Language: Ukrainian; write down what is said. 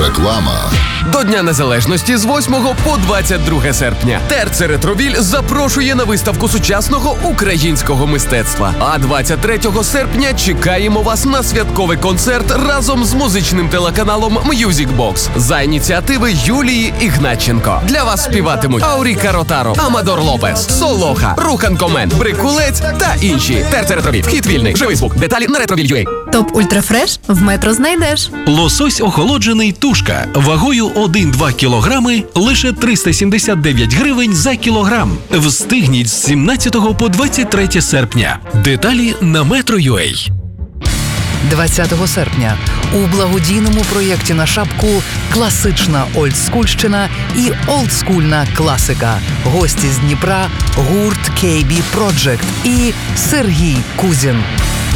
Реклама. До Дня Незалежності з 8 по 22 серпня Терце Ретровіль запрошує на виставку сучасного українського мистецтва. А 23 серпня чекаємо вас на святковий концерт разом з музичним телеканалом Music Box за ініціативи Юлії Ігнатченко. Для вас співатимуть Ауріка Ротаро, Амадор Лопес, Солоха, Рухан Комен, Брикулець та інші. Терце Ретровіль. Вхід вільний. Живий звук. Деталі на Ретровіль.ua. Топ Ультрафреш в Метро знайдеш. Лосось охолоджений тушка вагою 1-2 кілограми лише 379 гривень за кілограм. Встигніть з 17 по 23 серпня. Деталі на Metro.ua. 20 серпня у благодійному проєкті на шапку класична олдскульщина і олдскульна класика. Гості з Дніпра, гурт KB Project і Сергій Кузін.